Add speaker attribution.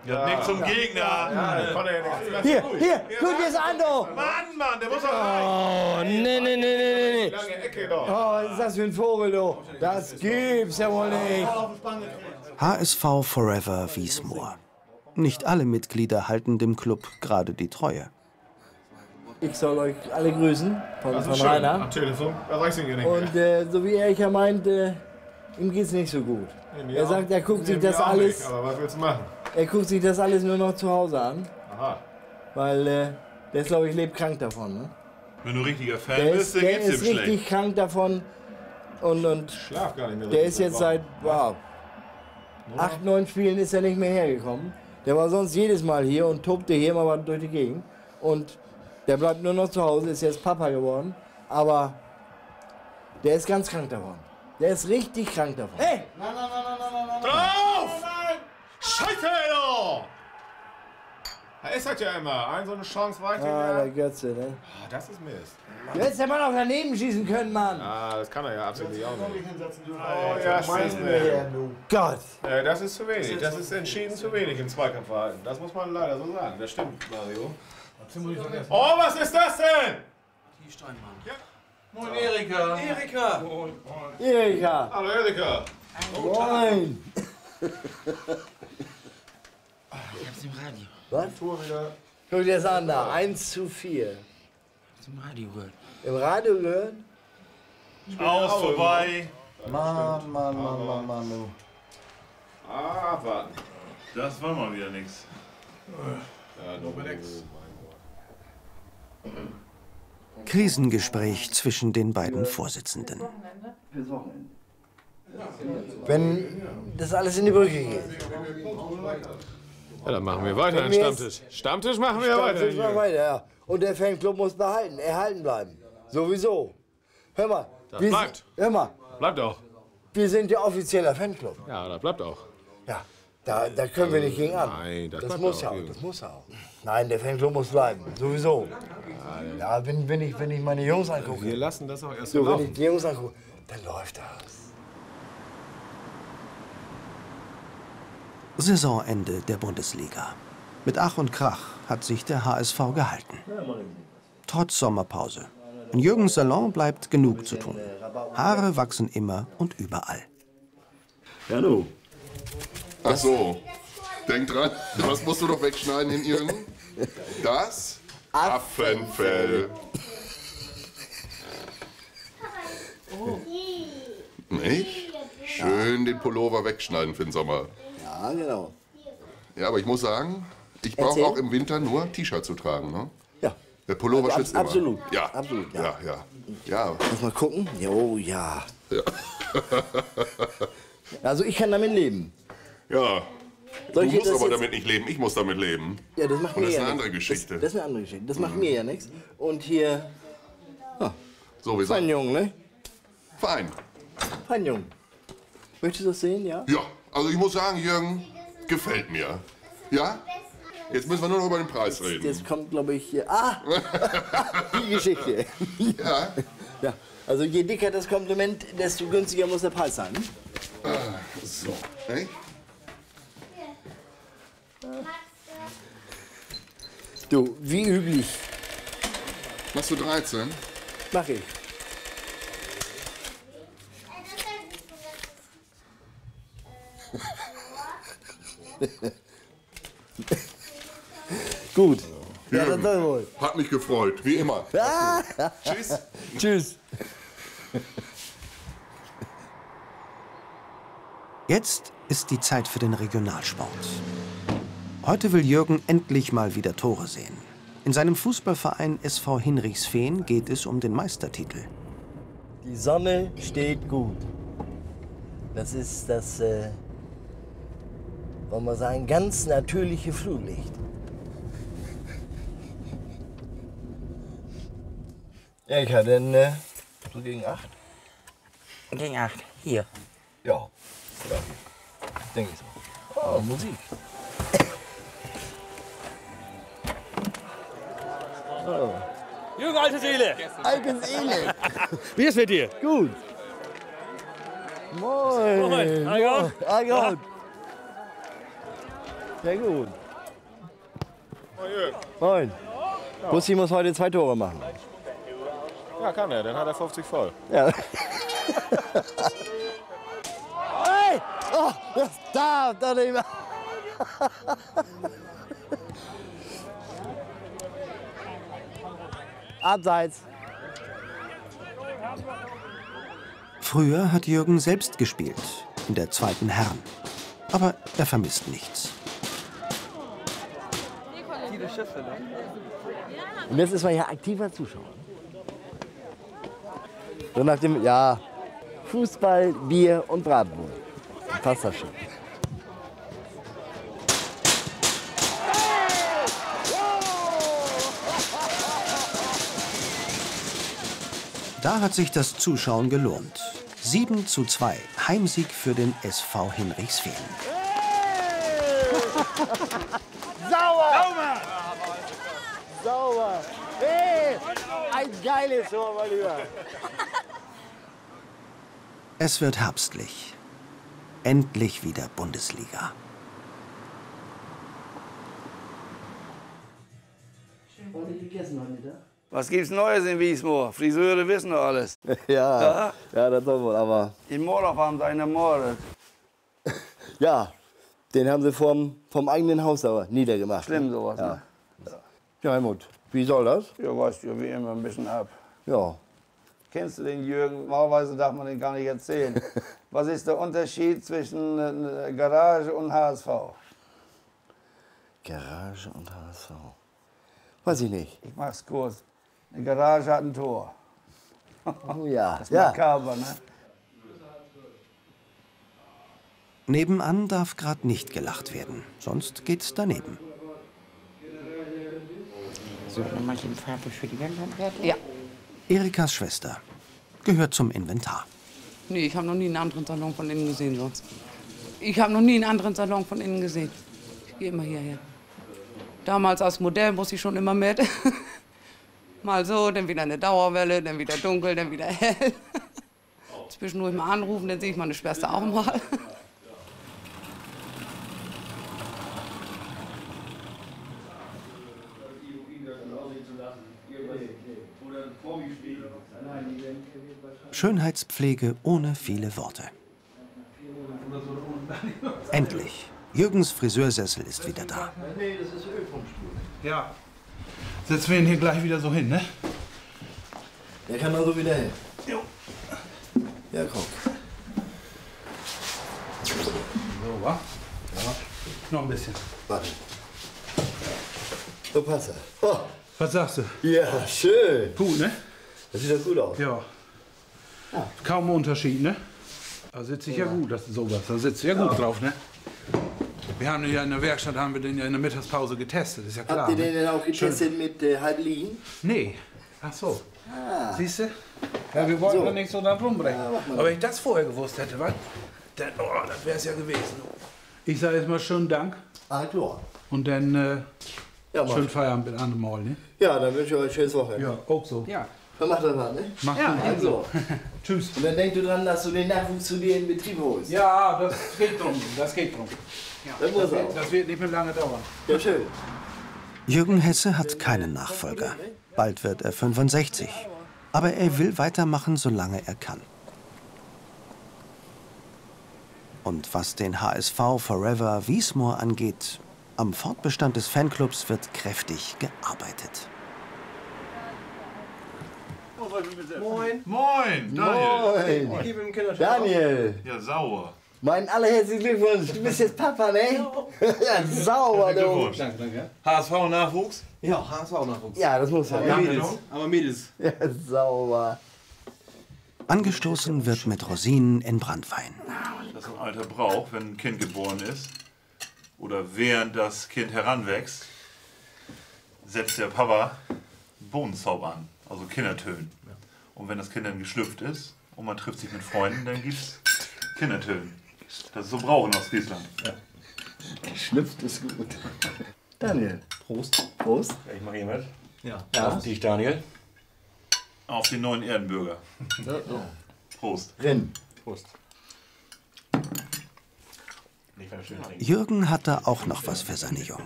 Speaker 1: Ja, nichts zum Gegner.
Speaker 2: Ja, konnte ja nichts.
Speaker 3: Hier, guck jetzt an, doch.
Speaker 1: Mann, der muss doch rein.
Speaker 3: Oh, nee.
Speaker 2: Lange Ecke doch.
Speaker 3: Oh, was ist das für ein Vogel, du? Das gibt's ja wohl nicht.
Speaker 4: HSV Forever Wiesmoor. Nicht alle Mitglieder halten dem Club gerade die Treue.
Speaker 3: Ich soll euch alle grüßen von
Speaker 2: Schön,
Speaker 3: Rainer.
Speaker 2: am Telefon. Da weiß ich nicht mehr.
Speaker 3: Und so wie er meint, ihm geht's nicht so gut. Er sagt, er guckt sich das alles.
Speaker 2: Nicht, aber was willst du machen?
Speaker 3: Er guckt sich das alles nur noch zu Hause an.
Speaker 2: Aha.
Speaker 3: Weil der ist, glaube ich, lebt krank davon. Ne?
Speaker 1: Wenn du richtiger Fan
Speaker 3: Der
Speaker 1: bist,
Speaker 3: ist,
Speaker 1: dann geht's ihm
Speaker 3: richtig
Speaker 1: schlecht.
Speaker 3: krank davon. Und
Speaker 2: Schlaf gar nicht mehr.
Speaker 3: der ist jetzt seit 8, 9 Spielen ist er nicht mehr hergekommen. Der war sonst jedes Mal hier und tobte hier immer mal durch die Gegend. Und der bleibt nur noch zu Hause, ist jetzt Papa geworden. Aber der ist ganz krank davon. Der ist richtig krank davon. Hey! Nein.
Speaker 1: Drauf!
Speaker 2: Scheiße, doch! Da ist das ja immer. So eine Chance weiter.
Speaker 3: Der Götze, ne?
Speaker 2: Das ist Mist.
Speaker 3: Du hättest ja mal noch daneben schießen können, Mann.
Speaker 2: Das kann er ja absolut auch nicht.
Speaker 3: Oh,
Speaker 2: ja,
Speaker 3: Gott.
Speaker 2: Das ist zu wenig. Das ist entschieden zu wenig im Zweikampfverhalten. Das muss man leider so sagen. Das stimmt, Mario. Oh, was ist das denn?
Speaker 5: Die Steinmann.
Speaker 2: Ja.
Speaker 1: Moin, Erika.
Speaker 3: Erika.
Speaker 2: Hallo, Erika.
Speaker 3: Moin.
Speaker 5: Ich hab's im Radio.
Speaker 3: Was? Guck dir das an da. 1:4.
Speaker 5: Ich hab's im Radio gehört.
Speaker 3: Im Radio gehört?
Speaker 1: Aus, vorbei.
Speaker 6: Mann.
Speaker 2: Warten.
Speaker 1: Das war mal wieder nix.
Speaker 2: Ja, nur nix.
Speaker 4: Krisengespräch zwischen den beiden Vorsitzenden.
Speaker 3: Wenn das alles in die Brücke geht.
Speaker 2: Ja, dann machen wir weiter den Stammtisch. Stammtisch machen wir
Speaker 3: Stammtisch
Speaker 2: weiter.
Speaker 3: machen wir weiter, ja. Und der Fanclub muss erhalten bleiben. Sowieso. Hör mal.
Speaker 2: Das bleibt.
Speaker 3: Hör mal.
Speaker 2: Bleibt auch.
Speaker 3: Wir sind ja offizieller Fanclub.
Speaker 2: Ja, das bleibt auch.
Speaker 3: Ja. Da können wir nicht gegen an.
Speaker 2: Nein, das bleibt
Speaker 3: muss
Speaker 2: auch.
Speaker 3: ja auch. Das muss ja auch. Nein, der Fanclub muss bleiben. Sowieso. Ja, wenn ich meine Jungs angucke.
Speaker 2: Wir lassen das auch erst
Speaker 3: So,
Speaker 2: so
Speaker 3: wenn ich
Speaker 2: laufen.
Speaker 3: die Jungs angucke, dann läuft das.
Speaker 4: Saisonende der Bundesliga. Mit Ach und Krach hat sich der HSV gehalten. Trotz Sommerpause. In Jürgens Salon bleibt genug zu tun. Haare wachsen immer und überall.
Speaker 6: Ja, du.
Speaker 7: Ach so. Denk dran, was musst du doch wegschneiden in Jürgen? Das Affenfell. Nicht? Schön den Pullover wegschneiden für den Sommer.
Speaker 3: Ja, genau.
Speaker 7: Ja, aber ich muss sagen, ich brauche auch im Winter nur T-Shirt zu tragen. Ne?
Speaker 3: Ja.
Speaker 7: Der Pullover schützt immer.
Speaker 3: Absolut.
Speaker 7: Ja.
Speaker 3: Absolut, ja.
Speaker 7: Ja.
Speaker 3: Muss mal gucken. Jo, ja.
Speaker 7: Ja.
Speaker 3: Also ich kann damit leben.
Speaker 7: Ja. Du
Speaker 3: Soll ich
Speaker 7: musst
Speaker 3: das
Speaker 7: aber
Speaker 3: jetzt-
Speaker 7: damit nicht leben, ich muss damit leben.
Speaker 3: Ja, das macht
Speaker 7: Und
Speaker 3: mir
Speaker 7: das ist
Speaker 3: ja
Speaker 7: eine
Speaker 3: nichts.
Speaker 7: andere Geschichte.
Speaker 3: Das ist eine andere Geschichte. Das macht mir ja nichts. Und hier,
Speaker 7: Sowieso.
Speaker 3: fein Jung, ne?
Speaker 7: Fein.
Speaker 3: Fein Jung. Möchtest du das sehen, ja?
Speaker 7: Ja, also ich muss sagen, Jürgen, gefällt mir. Ja? Jetzt müssen wir nur noch über den Preis reden.
Speaker 3: Jetzt kommt, glaube ich, hier. Die Geschichte.
Speaker 7: Ja?
Speaker 3: Ja. Also je dicker das Kompliment, desto günstiger muss der Preis sein.
Speaker 7: So. Nicht?
Speaker 3: Du, wie üblich,
Speaker 7: Machst du 13?
Speaker 3: mach ich. Gut. Ja, das soll wohl.
Speaker 7: Hat mich gefreut, wie immer. Tschüss.
Speaker 3: Tschüss.
Speaker 4: Jetzt ist die Zeit für den Regionalsport. Heute will Jürgen endlich mal wieder Tore sehen. In seinem Fußballverein SV Hinrichsfehn geht es um den Meistertitel.
Speaker 3: Die Sonne steht gut. Das ist das, wollen wir sagen, ganz natürliche Flutlicht. Erika, denn so gegen 8?
Speaker 5: Gegen 8. Hier.
Speaker 3: Ja. Denke ich so. Oh, Musik. Oh.
Speaker 8: Jürgen, alte Seele.
Speaker 3: Alte Seele.
Speaker 8: Wie ist mit dir?
Speaker 3: Gut. Moin.
Speaker 8: Moin. Allgott.
Speaker 3: Allgott. Sehr gut.
Speaker 2: Moin Jürgen.
Speaker 3: Moin. Bussi muss heute 2 Tore machen.
Speaker 2: Ja, kann er, dann hat er 50 voll.
Speaker 3: Ja. Hey! Oh, das darf doch nicht mehr. Abseits.
Speaker 4: Früher hat Jürgen selbst gespielt, in der 2. Herren. Aber er vermisst nichts.
Speaker 3: Und jetzt ist man ja aktiver Zuschauer. So nach dem, ja, Fußball, Bier und Bratwurst. Passt das schon.
Speaker 4: Da hat sich das Zuschauen gelohnt. 7:2, Heimsieg für den SV Hinrichsfehlen.
Speaker 3: Sauber! Sauber! Hey, ein geiles Tor, mein Lieber.
Speaker 4: Es wird herbstlich. Endlich wieder Bundesliga.
Speaker 9: Was gibt's Neues in Wiesmoor? Friseure wissen doch alles.
Speaker 3: Ja, ja, das soll wohl, aber...
Speaker 9: In Mordorf haben sie einen ermordet.
Speaker 3: Ja, den haben sie vom eigenen Haus aber niedergemacht.
Speaker 9: Schlimm sowas,
Speaker 3: ja.
Speaker 9: ne?
Speaker 3: Ja, Helmut, wie soll das?
Speaker 9: Ja, weißt du, wie immer ein bisschen ab.
Speaker 3: Ja.
Speaker 9: Kennst du den Jürgen? Normalerweise darf man den gar nicht erzählen. Was ist der Unterschied zwischen Garage und HSV?
Speaker 3: Garage und HSV. Weiß ich nicht.
Speaker 9: Ich mach's kurz. Eine Garage hat ein Tor.
Speaker 3: Oh ja.
Speaker 9: Das ist makaber, ne?
Speaker 4: Nebenan darf gerade nicht gelacht werden, sonst geht's daneben.
Speaker 5: So, dann mach ich den Farbe für die Wände fertig.
Speaker 10: Ja.
Speaker 4: Erikas Schwester gehört zum Inventar.
Speaker 10: Nee, ich habe noch nie einen anderen Salon von innen gesehen sonst. Ich habe noch nie einen anderen Salon von innen gesehen. Ich gehe immer hierher. Damals als Modell musste ich schon immer mit. Mal so, dann wieder eine Dauerwelle, dann wieder dunkel, dann wieder hell. Zwischendurch mal anrufen, dann sehe ich meine Schwester auch mal.
Speaker 4: Schönheitspflege ohne viele Worte. Endlich. Jürgens Friseursessel ist wieder da.
Speaker 1: Nee, das ist Öl vom Stuhl. Ja. Setzen wir ihn hier gleich wieder so hin, ne?
Speaker 3: Der kann da so wieder hin.
Speaker 1: Jo.
Speaker 3: Ja, guck.
Speaker 1: So, wa? Ja. Noch ein bisschen.
Speaker 3: Warte. So passt er. Oh.
Speaker 1: Was sagst du?
Speaker 3: Ja, schön.
Speaker 1: Gut, ne?
Speaker 3: Das sieht doch gut aus.
Speaker 1: Ja. Kaum Unterschied, ne? Da sitze ich ja gut, das ist sowas. Da sitzt du ja gut drauf, ne? Wir haben den ja in der Werkstatt, haben wir den ja in der Mittagspause getestet, ist ja klar.
Speaker 3: Habt ihr den
Speaker 1: ne?
Speaker 3: denn auch getestet mit Halblin?
Speaker 1: Nee. Ach so. Siehst du? Ja, wir wollten da nicht so dran rumbringen.
Speaker 3: Ja,
Speaker 1: aber wenn ich das vorher gewusst hätte, was? Dann, oh, das wäre es ja gewesen. Ich sage jetzt mal schönen Dank.
Speaker 3: Ah, klar.
Speaker 1: Und dann
Speaker 3: Ja,
Speaker 1: schönen Feierabend mit einem Mal, ne?
Speaker 3: Ja, dann wünsche ich euch ein schönes Wochenende.
Speaker 1: Ja, auch so.
Speaker 3: Ja. Dann macht das mal, ne?
Speaker 1: Macht
Speaker 3: ja,
Speaker 1: gut.
Speaker 3: also.
Speaker 1: Tschüss.
Speaker 3: Und dann denk du dran, dass du den Nachwuchs zu dir in den Betrieb holst.
Speaker 1: Ja, das geht drum. Das geht drum. Ja,
Speaker 3: das
Speaker 1: wird nicht mehr lange dauern.
Speaker 3: Ja, schön.
Speaker 4: Jürgen Hesse hat keinen Nachfolger. Bald wird er 65. Aber er will weitermachen, solange er kann. Und was den HSV Forever Wiesmoor angeht, am Fortbestand des Fanclubs wird kräftig gearbeitet.
Speaker 1: Moin. Moin, Daniel.
Speaker 3: Moin. Daniel.
Speaker 1: Ja, sauer.
Speaker 3: Mein allerherzlichen Glückwunsch. Du bist jetzt Papa, ne? Ja, sauber, du.
Speaker 1: Danke, danke. HSV-Nachwuchs?
Speaker 11: Ja, HSV-Nachwuchs.
Speaker 3: Ja, das muss
Speaker 11: ja.
Speaker 3: ja.
Speaker 11: Mädels. Aber Mädels.
Speaker 3: Ja, sauber.
Speaker 4: Angestoßen wird mit Rosinen in Branntwein.
Speaker 1: Das ist ein alter Brauch, wenn ein Kind geboren ist oder während das Kind heranwächst, setzt der Papa Bohnenzaub an, also Kindertönen. Und wenn das Kind dann geschlüpft ist und man trifft sich mit Freunden, dann gibt es Kindertönen. Das ist so Brauch in Ostfriesland. Ja.
Speaker 3: Geschlüpft ist gut. Daniel.
Speaker 11: Prost.
Speaker 3: Prost.
Speaker 11: Ich mach hier mit. Ja.
Speaker 1: Ja.
Speaker 11: Dich, Daniel.
Speaker 1: Auf den neuen Erdenbürger.
Speaker 3: Ja, ja.
Speaker 1: Prost.
Speaker 3: Renn.
Speaker 11: Prost.
Speaker 4: Jürgen hatte auch noch was für seine Jungs.